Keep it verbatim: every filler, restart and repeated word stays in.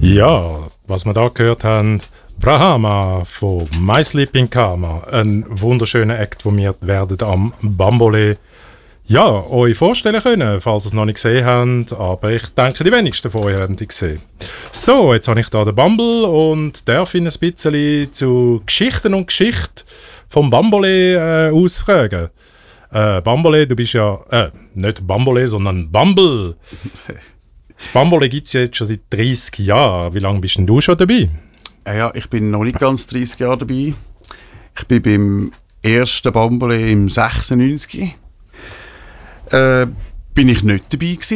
Ja, was wir da gehört haben, Brahma von My Sleeping Karma, ein wunderschöner Act, den wir werden am Bambole ja, euch vorstellen können, falls ihr es noch nicht gesehen habt, aber ich denke, die wenigsten von euch haben die gesehen. So, jetzt habe ich da den Bumble und darf ihn ein bisschen zu Geschichten und Geschichte vom Bambole äh, ausfragen. Äh, Bambole, du bist ja, äh, nicht Bambole, sondern Bumble. Das Bambole gibt es jetzt schon seit dreissig Jahren. Wie lange bist denn du schon dabei? Ja, ich bin noch nicht ganz dreissig Jahre dabei. Ich bin beim ersten Bambole im sechsundneunzig. Äh, bin ich nicht dabei gewesen.